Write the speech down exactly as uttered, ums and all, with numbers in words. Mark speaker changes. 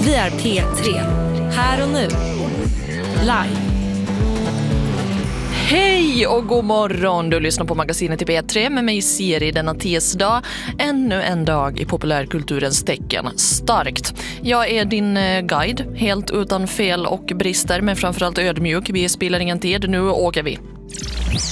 Speaker 1: Vi är P tre. Här och nu. Live.
Speaker 2: Hej och god morgon, du lyssnar på magasinet i P tre med mig Siri denna tisdag. Ännu en dag i populärkulturens tecken. Starkt. Jag är din guide, helt utan fel och brister, men framförallt ödmjuk. Vi spelar ingen tid, nu åker vi.